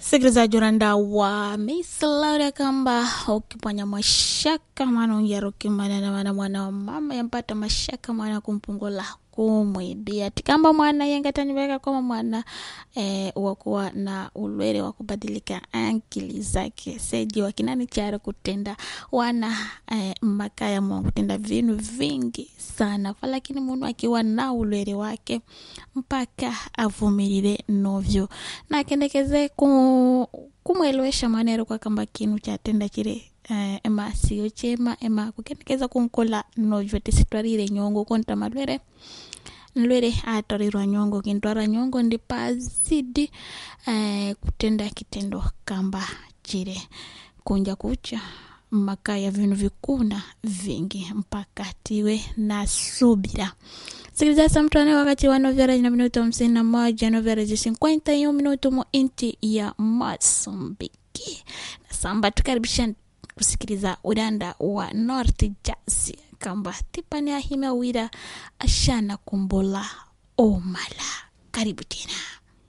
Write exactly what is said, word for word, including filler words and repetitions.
Sikilizaji randa wa misalauria kamba ukipanya mashaka mwana unjaruki mwana mwana mwana wa mama yampata mashaka mwana kumpungula kumwibia tikamba mwana yengatani weka kwa mwana e, wakuwa na ulwele wakubadilika akili zake seji wakinani chara kutenda wana e, makaya mwa kutenda vinu vingi sana falakini munu akiwa na ulwele wake mpaka avumirire novyo na kendekeze kum, kumwelewesha manero kwa kamba kinu cha tenda chire Uh, ema siyo chema ema kukendekeza kumkola novyo tisitwarire nyongo konta malwere nlwere atarirwa nyongo kintwara nyongo ndipazidi uh, kutenda kitendo kamba chire kunja kucha makaya vinu vikuna vingi mpaka tiwe na subira. Sikiliza samtwane wakati wa novera na minuto hamsini na moja novera ji cinquenta e um minuto mo inti ya Mozambiki na samba tukaribisha kusikiliza udanda wa North Jazz kamba tipani ahime wira ashana kumbola omala. Karibu tena.